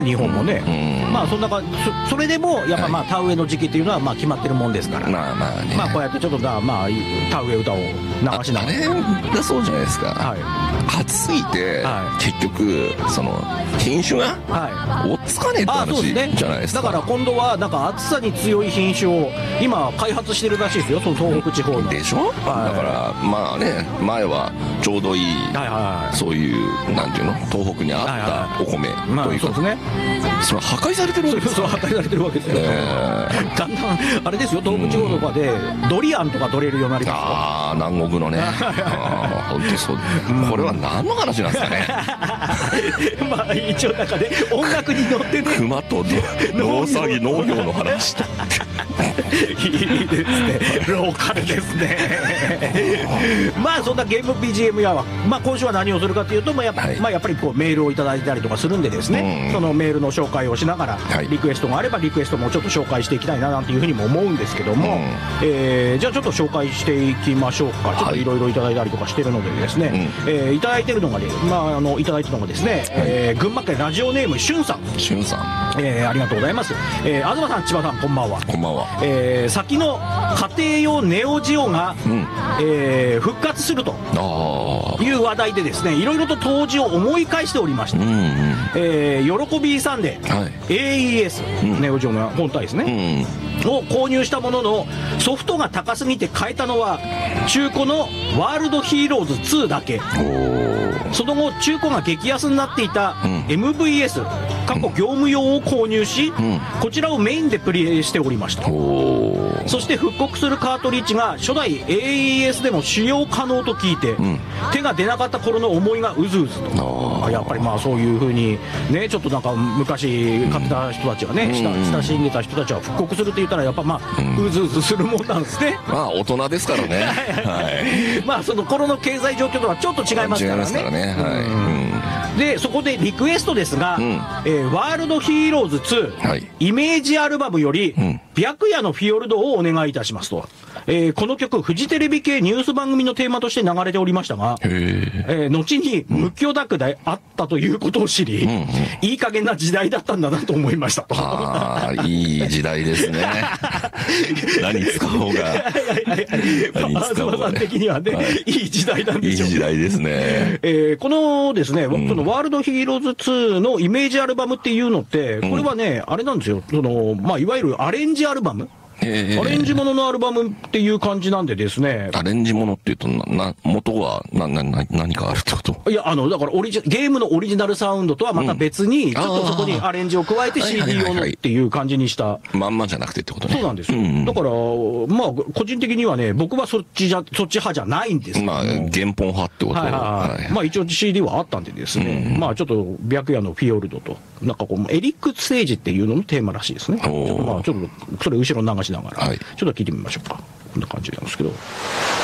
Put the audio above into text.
日本もね、まあそんなか それでもやっぱまあ田植えの時期っていうのはまあ決まってるもんですから、 まあまあね、 まあこうやってちょっとまあ田植え歌を流しながら、 あれがそうじゃないですか、 は暑すぎて、 は結局その品種が追っつかねえって話じゃないですか。 だから今度はなんか暑さに強い品種を今開発してるらしいですよ、その東北地方の。 でしょ、だからまあね、前はちょうどいい、そういうなんていうの、東北に合ったお米というか、 そうですね、 それは破壊されてるわけですよ。 破壊されてるわけですよ。だんだんあれですよ、東北地方とかでドリアンとか取れるようになりますよ。 ああ、南国のね、本当そう、これは何の話なんですかね。 まあ一応中で音楽に乗ってね、 熊と農作業、農業の話といいですね、ローカルですね。まあそんなゲーム BGM やは、まあ今週は何をするかというと、まあやっぱりこうメールをいただいたりとかするんでですね、そのメールの紹介をしながら、リクエストがあればリクエストもちょっと紹介していきたいななんていうふうにも思うんですけども、じゃあちょっと紹介していきましょうか。ちょっといろいろいただいたりとかしてるのでですね、いただいてるのがね、いただいてるのがですね、群馬県ラジオネームしゅんさん、ありがとうございます。東さん、千葉さん、こんばんは。 こんばんは。 先の家庭用ネオジオが、復活するという話題でですね、いろいろと当時を思い返しておりました。喜びさんで、AES、ネオジオの本体ですね、を購入したものの、ソフトが高すぎて買えたのは中古のワールドヒーローズ2だけ。その後中古が激安になっていた MVS、過去業務用を購入し、こちらをメインでプレイしておりました。そして復刻するカートリッジが初代 AES でも使用可能と聞いて、手が出なかった頃の思いがうずうずと。やっぱりまあそういう風にね、ちょっとなんか昔買ってた人たちがね、親しんでた人たちは復刻するって言ったらやっぱまあうずうずするもんなんですね。 まあ大人ですからね。 まあその頃の経済状況とはちょっと違いますからね。でそこでリクエストですが、ワールドヒーローズ2、イメージアルバムより、白夜のフィヨルドをお願いいたしますと。この曲フジテレビ系ニュース番組のテーマとして流れておりましたが、後に無許諾であったということを知り、いい加減な時代だったんだなと思いましたと。 いい時代ですね。何使おうが東さん的にはね、いい時代なんでしょう。 いい時代ですね。 このですね、そのワールドヒーローズ2のイメージアルバムっていうのって、これはね、あれなんですよ、そのまあいわゆるアレンジアルバム。アレンジもののアルバムっていう感じなんでですね。 アレンジものっていうと、元は何かあるってこと？ いや、だからゲームのオリジナルサウンドとはまた別に、ちょっとそこにアレンジを加えて CD 用のっていう感じにした。 まんまじゃなくてってことね。 そうなんですよ。だから、まあ、個人的にはね、僕はそっち派じゃないんですけど。 まあ、原本派ってこと。 まあ、一応 CD はあったんでですね、まあ、ちょっと、白夜のフィヨルドと、なんかこう、エリックステージっていうののテーマらしいですね。ちょっとまあ、ちょっと、それ後ろ流しながら、ちょっと聞いてみましょうか。こんな感じなんですけど。